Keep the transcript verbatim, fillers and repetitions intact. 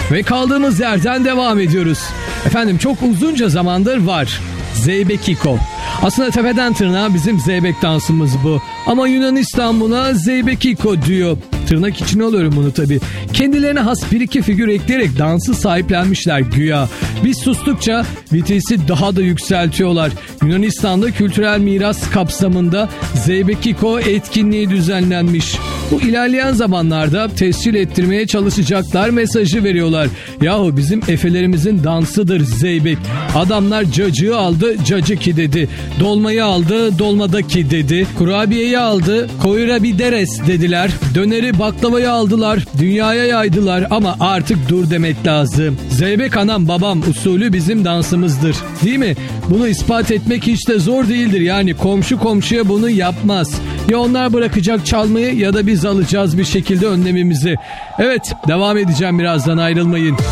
Ve kaldığımız yerden devam ediyoruz. Efendim çok uzunca zamandır var. Zeybekiko. Aslında tepeden tırnağa bizim zeybek dansımız bu. Ama Yunanistan buna Zeybekiko diyor. Tırnak içine alıyorum bunu tabii. Kendilerine has bir iki figür ekleyerek dansı sahiplenmişler güya. Biz sustukça vitesi daha da yükseltiyorlar. Yunanistan'da kültürel miras kapsamında Zeybekiko etkinliği düzenlenmiş. Bu ilerleyen zamanlarda tescil ettirmeye çalışacaklar mesajı veriyorlar. Yahu bizim efelerimizin dansıdır zeybek. Adamlar cacığı aldı cacıki dedi. Dolmayı aldı dolmadaki dedi. Kurabiyeyi aldı koyrabideres dediler. Döneri baklavayı aldılar dünyaya yaydılar ama artık dur demek lazım. Zeybek anam babam usulü bizim dansımızdır. Değil mi? Bunu ispat etmek hiç de zor değildir. Yani komşu komşuya bunu yapmaz. Ya onlar bırakacak çalmayı ya da biz alacağız bir şekilde önlemimizi. Evet, devam edeceğim birazdan, ayrılmayın.